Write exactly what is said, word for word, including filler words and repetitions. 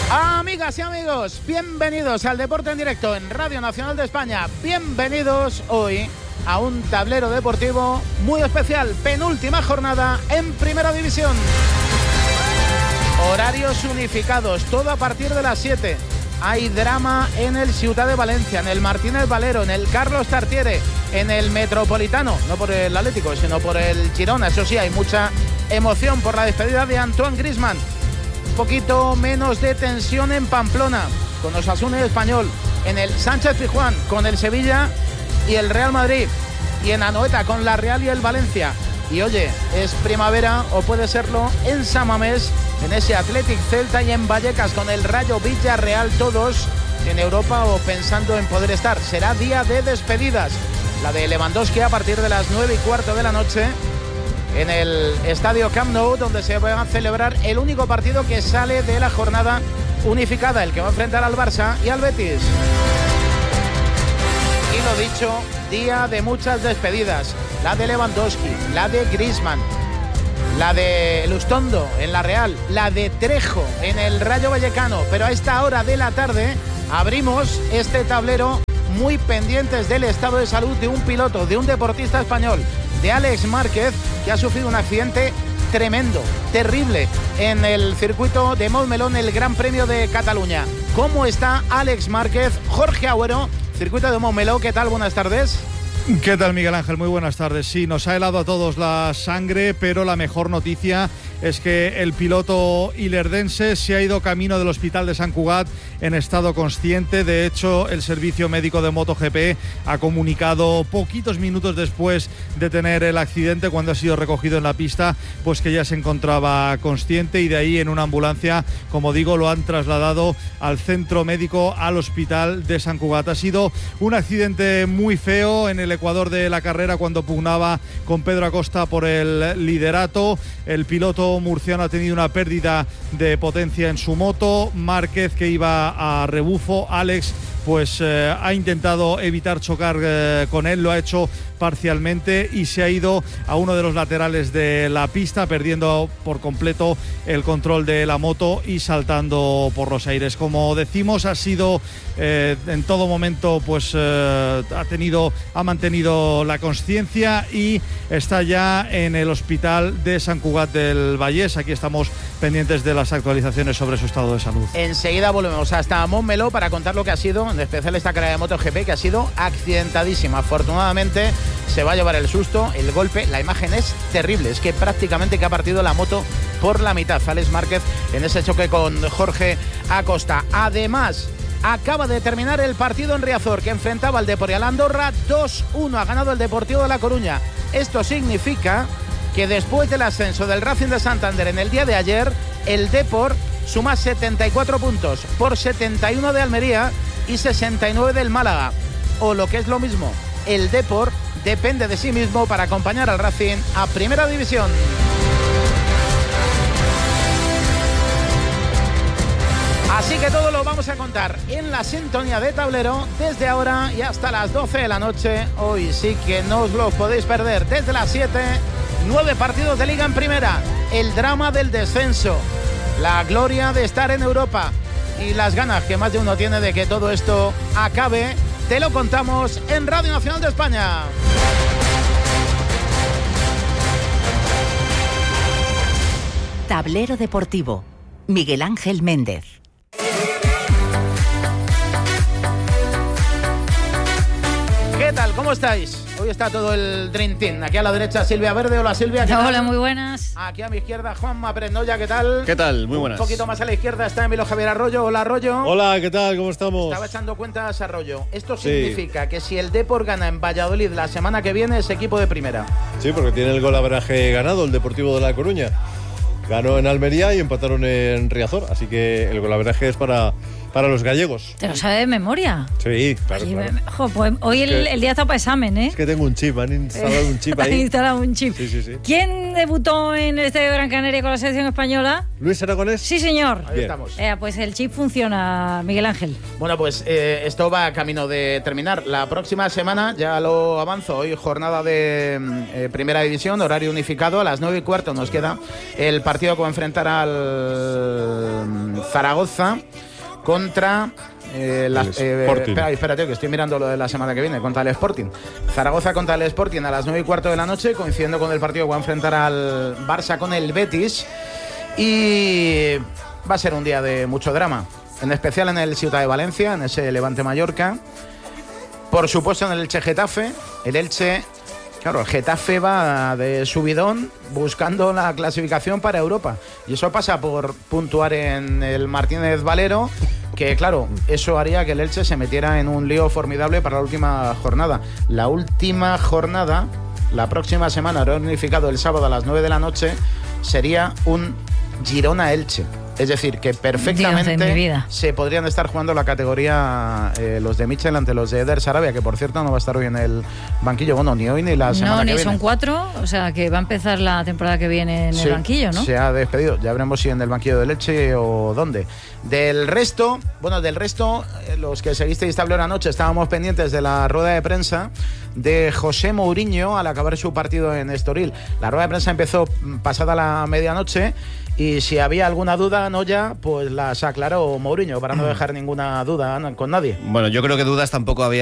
Amigas y amigos, bienvenidos al Deporte en Directo en Radio Nacional de España. Bienvenidos hoy a un tablero deportivo muy especial. Penúltima jornada en Primera División. Horarios unificados, todo a partir de las siete. Hay drama en el Ciutat de Valencia, en el Martínez Valero, en el Carlos Tartiere, en el Metropolitano, no por el Atlético, sino por el Girona. Eso sí, hay mucha emoción por la despedida de Antoine Griezmann. Un poquito menos de tensión en Pamplona, con Osasuna y Español, en el Sánchez Pizjuán, con el Sevilla y el Real Madrid, y en Anoeta, con la Real y el Valencia. Y oye, es primavera, o puede serlo, en San Mamés, en ese Athletic Celta, y en Vallecas, con el Rayo Villarreal, todos en Europa o pensando en poder estar. Será día de despedidas, la de Lewandowski a partir de las nueve y cuarto de la noche, en el estadio Camp Nou, donde se va a celebrar el único partido que sale de la jornada unificada, el que va a enfrentar al Barça y al Betis. Y lo dicho, día de muchas despedidas, la de Lewandowski, la de Griezmann, la de Lustondo en la Real, la de Trejo en el Rayo Vallecano. Pero a esta hora de la tarde abrimos este tablero muy pendientes del estado de salud de un piloto, de un deportista español, de Àlex Márquez, que ha sufrido un accidente tremendo, terrible, en el circuito de Montmeló, el Gran Premio de Cataluña. ¿Cómo está Àlex Márquez? Jorge Agüero, circuito de Montmeló, ¿qué tal? Buenas tardes. ¿Qué tal, Miguel Ángel? Muy buenas tardes. Sí, nos ha helado a todos la sangre, pero la mejor noticia es que el piloto ilerdense se ha ido camino del hospital de Sant Cugat en estado consciente. De hecho, el servicio médico de MotoGP ha comunicado poquitos minutos después de tener el accidente, cuando ha sido recogido en la pista, pues que ya se encontraba consciente, y de ahí en una ambulancia, como digo, lo han trasladado al centro médico, al hospital de Sant Cugat. Ha sido un accidente muy feo en el Ecuador de la carrera, cuando pugnaba con Pedro Acosta por el liderato. El piloto murciano ha tenido una pérdida de potencia en su moto. Márquez, que iba a rebufo, Àlex, pues eh, ha intentado evitar chocar eh, con él, lo ha hecho parcialmente y se ha ido a uno de los laterales de la pista, perdiendo por completo el control de la moto y saltando por los aires. Como decimos, ha sido eh, en todo momento, pues eh, ha tenido, ha mantenido la consciencia y está ya en el hospital de Sant Cugat del Vallès. Aquí estamos pendientes de las actualizaciones sobre su estado de salud. Enseguida volvemos hasta Montmeló para contar lo que ha sido, en especial esta carrera de MotoGP, que ha sido accidentadísima. Afortunadamente se va a llevar el susto, el golpe. La imagen es terrible, es que prácticamente que ha partido la moto por la mitad Àlex Márquez en ese choque con Jorge Acosta. Además, acaba de terminar el partido en Riazor, que enfrentaba al Deportivo Andorra. Dos uno ha ganado el Deportivo de La Coruña. Esto significa que después del ascenso del Racing de Santander en el día de ayer, el Depor suma setenta y cuatro puntos por setenta y uno de Almería y sesenta y nueve del Málaga. O lo que es lo mismo, el Depor depende de sí mismo para acompañar al Racing a Primera División. Así que todo lo vamos a contar en la sintonía de tablero desde ahora y hasta las doce de la noche. Hoy sí que no os lo podéis perder. Desde las siete, nueve partidos de Liga en Primera, el drama del descenso, la gloria de estar en Europa y las ganas que más de uno tiene de que todo esto acabe. Te lo contamos en Radio Nacional de España. Tablero Deportivo, Miguel Ángel Méndez. ¿Qué tal? ¿Cómo estáis? Hoy está todo el Dream Team. Aquí a la derecha Silvia Verde. Hola Silvia, ¿qué tal? Hola, muy buenas. Aquí a mi izquierda Juanma Prendoya, ¿qué tal? ¿Qué tal? Muy buenas. Un poquito más a la izquierda está Emilio Javier Arroyo. Hola Arroyo. Hola, ¿qué tal? ¿Cómo estamos? Estaba echando cuentas Arroyo. Esto Sí. significa que si el Depor gana en Valladolid la semana que viene, es equipo de primera. Sí, porque tiene el golaveraje ganado el Deportivo de La Coruña. Ganó en Almería y empataron en Riazor, así que el golaveraje es para, para los gallegos. ¿Te lo sabe de memoria? Sí, claro, Oye, claro. me- jo, pues hoy el, el día está para examen, ¿eh? Es que tengo un chip, han instalado un chip Han ahí. instalado un chip. Sí, sí, sí. ¿Quién debutó en el Estadio de Gran Canaria con la selección española? ¿Luis Aragonés? Sí, señor. Ahí Bien. estamos. Eh, pues el chip funciona, Miguel Ángel. Bueno, pues eh, esto va camino de terminar. La próxima semana, ya lo avanzo, hoy jornada de eh, Primera División, horario unificado, a las nueve y cuarto nos queda el partido que va a enfrentar al mm, Zaragoza. contra eh, las, eh, Sporting. espera, espérate, que estoy mirando lo de la semana que viene, contra el Sporting. Zaragoza contra el Sporting a las nueve y cuarto de la noche, coincidiendo con el partido que va a enfrentar al Barça con el Betis. Y va a ser un día de mucho drama, en especial en el Ciutat de Valencia, en ese Levante Mallorca. Por supuesto en el Elche Getafe. El Elche, claro, el Getafe va de subidón buscando la clasificación para Europa. Y eso pasa por puntuar en el Martínez Valero, que claro, eso haría que el Elche se metiera en un lío formidable para la última jornada. La última jornada, la próxima semana, reunificado el sábado a las nueve de la noche, sería un Girona-Elche. Es decir, que perfectamente Dios de mi vida. se podrían estar jugando la categoría eh, los de Michel ante los de Eder Sarabia, que por cierto no va a estar hoy en el banquillo. Bueno, ni hoy ni la semana No, que ni viene. son cuatro, o sea que va a empezar la temporada que viene en Sí, el banquillo, ¿no? se ha despedido. Ya veremos si en el banquillo de Leche o dónde. Del resto, bueno, del resto, eh, los que seguisteis Tablero anoche, estábamos pendientes de la rueda de prensa de José Mourinho al acabar su partido en Estoril. La rueda de prensa empezó pasada la medianoche. Y si había alguna duda, Noya, pues las aclaró Mourinho para no dejar ninguna duda con nadie. Bueno, yo creo que dudas tampoco había